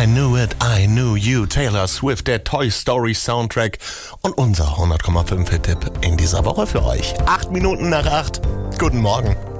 Knew It, I Knew You, Taylor Swift, der Toy Story Soundtrack und unser 100,5 Hit-Tipp in dieser Woche für euch. 8 Minuten nach 8. Guten Morgen.